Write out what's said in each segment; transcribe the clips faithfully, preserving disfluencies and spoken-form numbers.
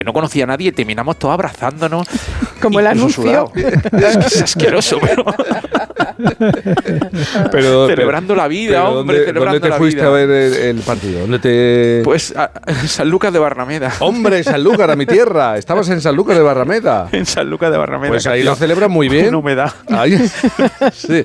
no conocía a nadie y terminamos todos abrazándonos. Como el anuncio. Es, es asqueroso, pero... pero celebrando pero, la vida, pero hombre, ¿dónde, celebrando ¿dónde te la fuiste vida? a ver el, el partido? ¿Dónde te...? Pues a, a San Lucas de Barrameda. ¡Hombre, Sanlúcar, a mi tierra! Estabas en Sanlúcar de Barrameda. En San Lucas de Barrameda. Pues ahí lo celebran muy bien. Una humedad. Ahí, sí.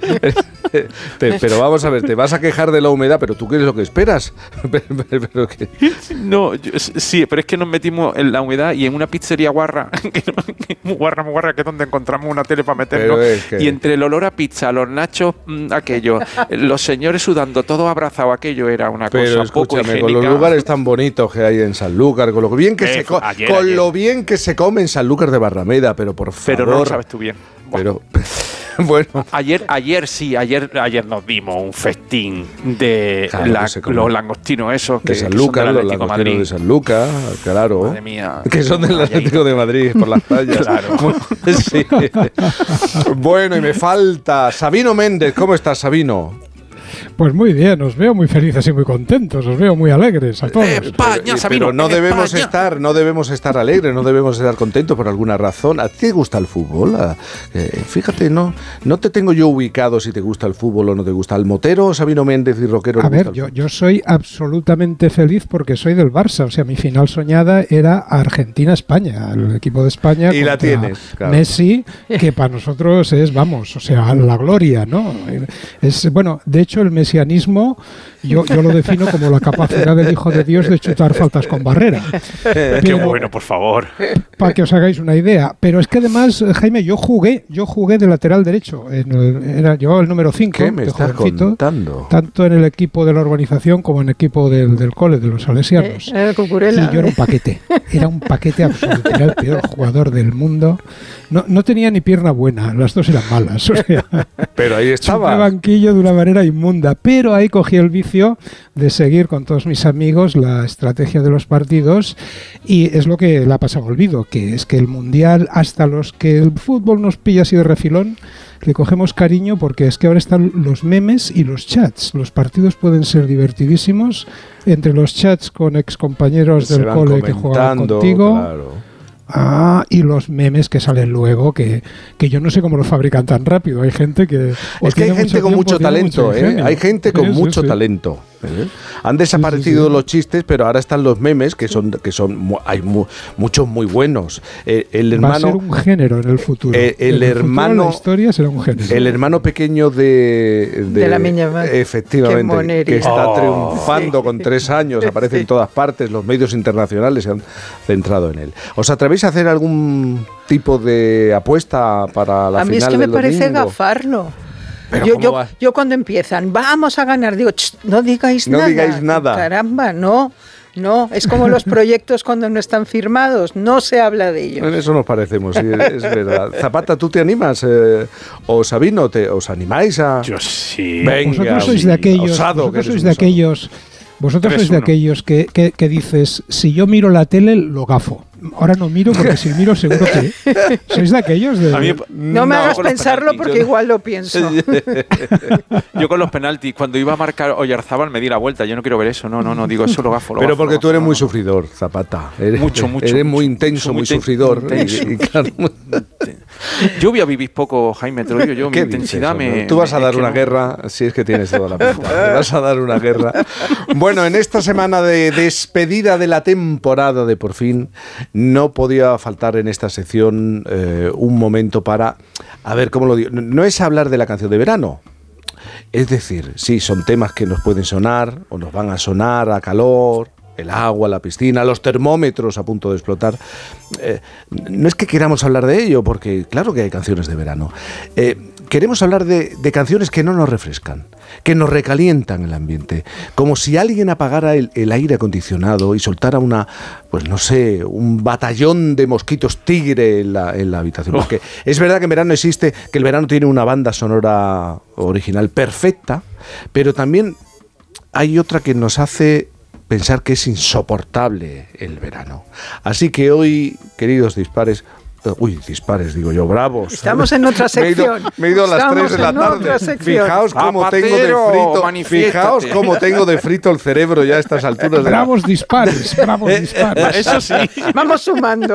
Te, pero vamos a ver, te vas a quejar de la humedad, pero ¿tú qué es lo que esperas? pero, pero, pero ¿qué? No, yo, sí, pero es que nos metimos en la humedad y en una pizzería guarra, que, que, muy guarra, muy guarra, que es donde encontramos una tele para meternos. Es que... Y entre el olor a pizza, los nachos, mmm, aquello, los señores sudando, todos abrazados, aquello era una pero cosa poco higiénica. Con los lugares tan bonitos que hay en Sanlúcar, con lo bien que, eh, se, co ayer, con ayer. Lo bien que se come en Sanlúcar de Barrameda, pero por favor. Pero no lo sabes tú bien. Pero... Bueno. Ayer, ayer sí, ayer, ayer nos dimos un festín de claro, la, los langostinos esos que, de Sanlúcar, los langostinos de Sanlúcar, claro. Madre mía. Que son del Atlético de Madrid por las playas. Claro. Sí. Bueno, y me falta Sabino Méndez. ¿Cómo estás, Sabino? Pues muy bien, os veo muy felices y muy contentos, os veo muy alegres a todos. España, pero, Sabino, pero no debemos España. estar, no debemos estar alegres, no debemos estar contentos por alguna razón. ¿A ti te gusta el fútbol? Eh, fíjate, no, no te tengo yo ubicado si te gusta el fútbol o no te gusta. ¿El motero, Sabino Méndez y Roquero? A ver, yo, yo soy absolutamente feliz porque soy del Barça. O sea, mi final soñada era Argentina-España, el equipo de España. Y la tienes, claro. Messi, que para nosotros es, vamos, o sea, la gloria, ¿no? Es, bueno, de hecho, el mesianismo yo, yo lo defino como la capacidad del Hijo de Dios de chutar faltas con barrera. Pero, qué bueno, por favor. Para que os hagáis una idea. Pero es que además, Jaime, yo jugué, yo jugué de lateral derecho. En el, era, llevaba el número cinco. ¿Qué me estás contando? Tanto en el equipo de la urbanización como en el equipo del, del cole, de los salesianos. Eh, y yo era un paquete. Era un paquete absoluto. Era el peor jugador del mundo. No, no tenía ni pierna buena. Las dos eran malas. O sea, pero ahí estaba. Chupé banquillo de una manera inmunda. Pero ahí cogí el vicio de seguir con todos mis amigos la estrategia de los partidos y es lo que le ha pasado olvido, que es que el Mundial, hasta los que el fútbol nos pilla así de refilón, le cogemos cariño porque es que ahora están los memes y los chats. Los partidos pueden ser divertidísimos entre los chats con excompañeros del cole que jugaban contigo. Claro. Ah, y los memes que salen luego, que, que yo no sé cómo los fabrican tan rápido. Hay gente que... Es que hay gente con mucho talento, ¿eh? Hay gente con mucho talento. ¿eh? Han desaparecido sí, sí, sí. los chistes, pero ahora están los memes, que son que son hay mu muchos muy buenos. Eh, el hermano, va a ser un género en el futuro. Eh, el en hermano, el futuro, la historia será un género. El hermano pequeño de... De, de la niña más. Efectivamente, que está oh, triunfando sí. con tres años, aparece sí. en todas partes, los medios internacionales se han centrado en él. ¿Os atrevéis a hacer algún tipo de apuesta para la final del domingo? A mí es que me parece gafarlo. Yo, yo, yo cuando empiezan, vamos a ganar, digo, no digáis no nada. No digáis nada. Caramba, no. No, es como los proyectos cuando no están firmados, no se habla de ellos. En eso nos parecemos, sí, es verdad. Zapata, ¿tú te animas? Eh, ¿O Sabino, te, os animáis a...? Yo sí. Venga, vosotros sois de aquellos, osado, vosotros sois de aquellos, vosotros sois de aquellos que, que, que dices, si yo miro la tele, lo gafo. Ahora no miro porque si miro seguro que... ¿Sois de aquellos? De... Mí, no, no me hagas pensarlo porque yo, igual lo pienso. Yo con los penaltis, cuando iba a marcar Oyarzábal me di la vuelta. Yo no quiero ver eso, no, no, no, digo eso lo gafo. Lo Pero gafo, porque lo tú eres gafo, muy no. sufridor, Zapata. Eres, mucho, mucho. Eres mucho, muy intenso, muy, muy sufridor. Intenso. Y, y claro, yo voy a vivir poco, Jaime, te lo digo yo. Mi intensidad me... Tú vas a dar me, una no. guerra, si es que tienes toda la pinta. Te vas a dar una guerra. Bueno, en esta semana de despedida de la temporada de Por Fin, no podía faltar en esta sección eh, un momento para, a ver, ¿cómo lo digo? No es hablar de la canción de verano. Es decir, sí, son temas que nos pueden sonar o nos van a sonar a calor, el agua, la piscina, los termómetros a punto de explotar. Eh, no es que queramos hablar de ello, porque claro que hay canciones de verano. Eh, queremos hablar de, de canciones que no nos refrescan, que nos recalientan el ambiente, como si alguien apagara el, el aire acondicionado y soltara una, pues no sé, un batallón de mosquitos tigre en la, en la habitación. Porque es verdad que en verano existe, que el verano tiene una banda sonora original perfecta, pero también hay otra que nos hace pensar que es insoportable el verano. Así que hoy, queridos dispares, Uy, dispares, digo yo, bravos. Estamos en otra sección. Me he ido, me he ido a las tres de la tarde. Fijaos cómo tengo de frito. Fijaos cómo tengo de frito el cerebro ya a estas alturas. Bravos de dispares, bravos dispares. Eso sí. Vamos sumando.